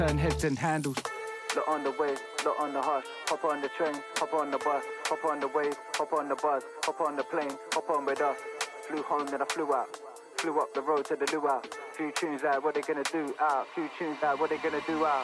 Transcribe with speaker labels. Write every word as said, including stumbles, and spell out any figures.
Speaker 1: turn heads and handles.
Speaker 2: Look on the wave, look on the hush. Hop on the train, hop on the bus. Hop on the wave, hop on the bus. Hop on the plane, hop on with us. Flew home, then I flew out. Flew up the road to the luau. Few tunes out, what they gonna do out. Few tunes out, what they gonna do out.